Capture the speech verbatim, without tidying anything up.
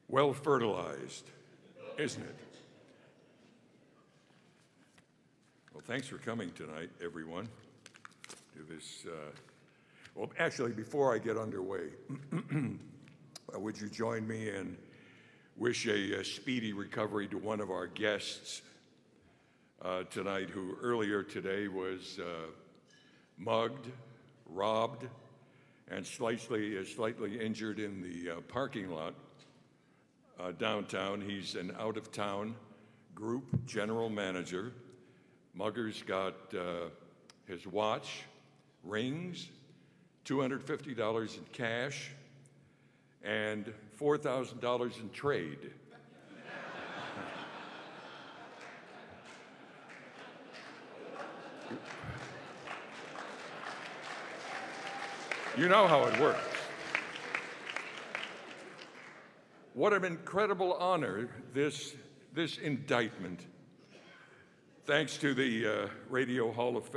well fertilized, isn't it? Well, thanks for coming tonight, everyone, to this. Uh, well, actually, before I get underway, uh, would you join me in wish a, a speedy recovery to one of our guests uh, tonight, who earlier today was uh, mugged, robbed, and slightly, uh, slightly injured in the uh, parking lot uh, downtown. He's an out-of-town group general manager. Muggers got uh, his watch, rings, two hundred fifty dollars in cash, and four thousand dollars in trade. You know how it works. What an incredible honor, this, this indictment. Thanks to the uh, Radio Hall of